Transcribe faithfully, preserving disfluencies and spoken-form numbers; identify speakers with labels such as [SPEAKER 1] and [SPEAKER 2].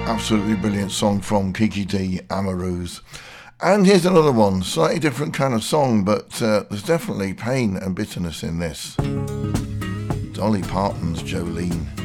[SPEAKER 1] Absolutely brilliant song from Kiki Dee, Amarooz. And here's another one, slightly different kind of song, but uh, there's definitely pain and bitterness in this. Dolly Parton's Jolene.